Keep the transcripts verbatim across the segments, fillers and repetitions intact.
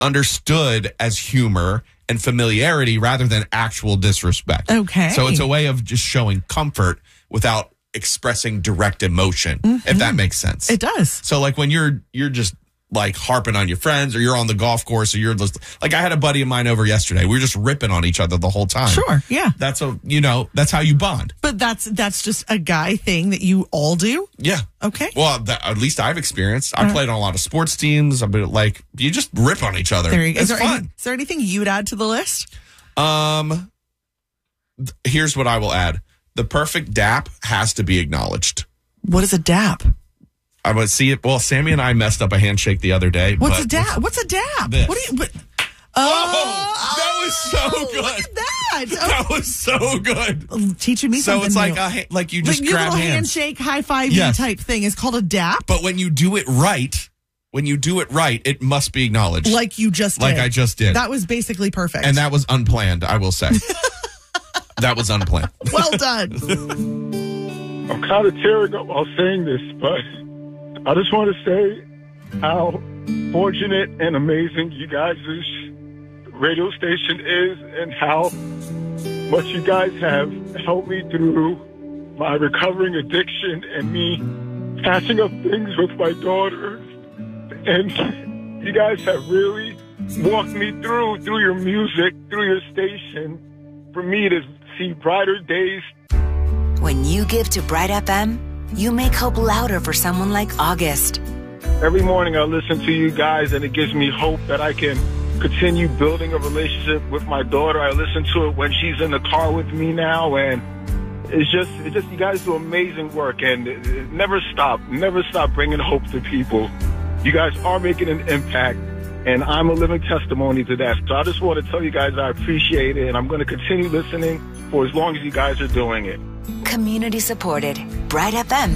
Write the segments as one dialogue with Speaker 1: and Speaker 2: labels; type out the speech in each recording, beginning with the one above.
Speaker 1: understood as humor and familiarity rather than actual disrespect.
Speaker 2: Okay.
Speaker 1: So it's a way of just showing comfort without expressing direct emotion,
Speaker 2: mm-hmm.
Speaker 1: if that makes sense.
Speaker 2: It does.
Speaker 1: So like when you're you're just like harping on your friends, or you're on the golf course, or you're just, like I had a buddy of mine over yesterday. We were just ripping on each other the whole time.
Speaker 2: Sure, yeah.
Speaker 1: That's a you know that's how you bond.
Speaker 2: But that's that's just a guy thing that you all do.
Speaker 1: Yeah.
Speaker 2: Okay.
Speaker 1: Well, that, at least I've experienced. I uh, played on a lot of sports teams. I've been like you just rip on each other.
Speaker 2: There you go.
Speaker 1: It's
Speaker 2: is there
Speaker 1: fun.
Speaker 2: Any, is there anything you'd add to the list?
Speaker 1: Um, th- here's what I will add: the perfect dap has to be acknowledged.
Speaker 2: What is a dap?
Speaker 1: I would see it. Well, Sammy and I messed up a handshake the other day.
Speaker 2: What's
Speaker 1: but
Speaker 2: a dap? What's a dap?
Speaker 1: This.
Speaker 2: What do you? What,
Speaker 1: oh,
Speaker 2: oh,
Speaker 1: that was so good.
Speaker 2: Look at that.
Speaker 1: That was so good.
Speaker 2: Teaching me
Speaker 1: so
Speaker 2: something.
Speaker 1: So it's
Speaker 2: new.
Speaker 1: like a like you just
Speaker 2: like
Speaker 1: grab
Speaker 2: little
Speaker 1: hands.
Speaker 2: handshake, high five
Speaker 1: yes.
Speaker 2: type thing is called a dap.
Speaker 1: But when you do it right, when you do it right, it must be acknowledged.
Speaker 2: Like you just did.
Speaker 1: Like I just did.
Speaker 2: That was basically perfect.
Speaker 1: And that was unplanned, I will say. That was unplanned.
Speaker 2: Well done.
Speaker 3: I'm kind of tearing up while saying this, but I just want to say how fortunate and amazing you guys' radio station is, and how much you guys have helped me through my recovering addiction and me patching up things with my daughter. And you guys have really walked me through, through your music, through your station, for me to see brighter days.
Speaker 4: When you give to Bright F M, you make hope louder for someone like August.
Speaker 3: Every morning I listen to you guys, and it gives me hope that I can continue building a relationship with my daughter. I listen to it when she's in the car with me now, and it's just, it's just you guys do amazing work, and it, it never stop, never stop bringing hope to people. You guys are making an impact, and I'm a living testimony to that. So I just want to tell you guys I appreciate it, and I'm going to continue listening for as long as you guys are doing it.
Speaker 4: Community supported. Bright F M.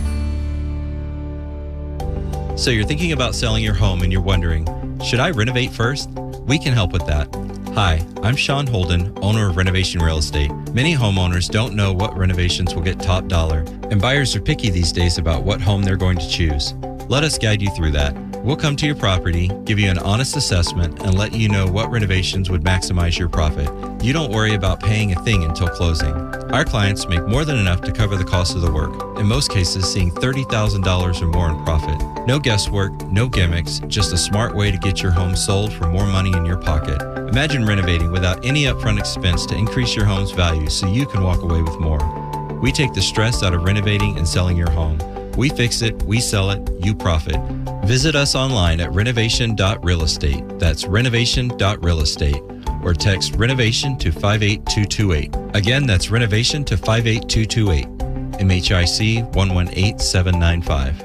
Speaker 5: So you're thinking about selling your home and you're wondering, should I renovate first? We can help with that. Hi, I'm Sean Holden, owner of Renovation Real Estate. Many homeowners don't know what renovations will get top dollar, and buyers are picky these days about what home they're going to choose. Let us guide you through that. We'll come to your property, give you an honest assessment, and let you know what renovations would maximize your profit. You don't worry about paying a thing until closing. Our clients make more than enough to cover the cost of the work, in most cases seeing thirty thousand dollars or more in profit. No guesswork, no gimmicks, just a smart way to get your home sold for more money in your pocket. Imagine renovating without any upfront expense to increase your home's value so you can walk away with more. We take the stress out of renovating and selling your home. We fix it, we sell it, you profit. Visit us online at renovation dot real estate. That's renovation dot real estate. Or text renovation to five eight two two eight. Again, that's renovation to five eight two two eight. M H I C one one eight seven nine five.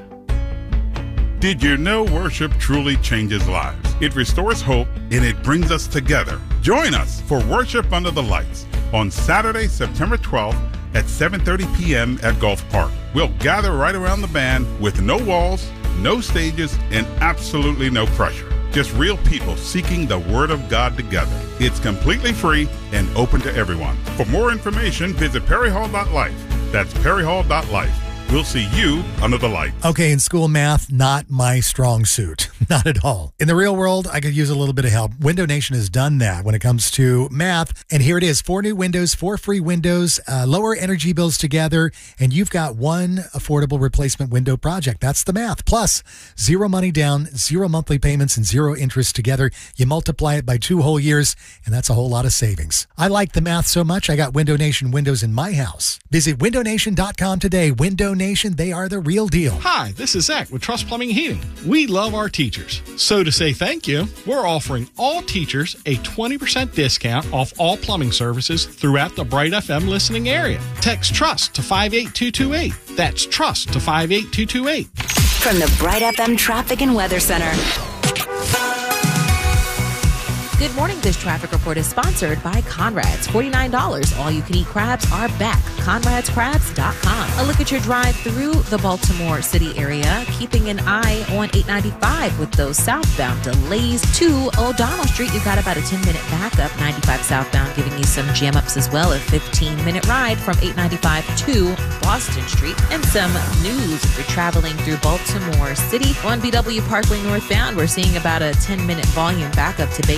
Speaker 6: Did you know worship truly changes lives? It restores hope and it brings us together. Join us for Worship Under the Lights on Saturday, September twelfth at seven thirty p.m. at Gulf Park. We'll gather right around the band with no walls, no stages, and absolutely no pressure. Just real people seeking the Word of God together. It's completely free and open to everyone. For more information, visit perry hall dot life. That's perry hall dot life. We'll see you under the lights.
Speaker 7: Okay, in school, math, not my strong suit. Not at all. In the real world, I could use a little bit of help. Window Nation has done that when it comes to math. And here it is. Four new windows, four free windows, uh, lower energy bills together, and you've got one affordable replacement window project. That's the math. Plus, zero money down, zero monthly payments, and zero interest together. You multiply it by two whole years, and that's a whole lot of savings. I like the math so much, I got Window Nation windows in my house. Visit window nation dot com today. Window Nation, they are the real deal.
Speaker 8: Hi, this is Zach with Trust Plumbing and Heating. We love our teachers. So to say thank you, we're offering all teachers a twenty percent discount off all plumbing services throughout the Bright F M listening area. Text TRUST to five eight two two eight. That's TRUST to five eight two two eight.
Speaker 4: From the Bright F M Traffic and Weather Center.
Speaker 9: Good morning. This traffic report is sponsored by Conrad's. forty-nine dollars. All you can eat crabs are back. Conrads Crabs dot com. A look at your drive through the Baltimore City area, keeping an eye on eight ninety-five with those southbound delays to O'Donnell Street. You've got about a ten minute backup. ninety-five southbound giving you some jam ups as well. A fifteen minute ride from eight ninety-five to Boston Street. And some news if you're traveling through Baltimore City on B W Parkway northbound. We're seeing about a ten minute volume backup to Bay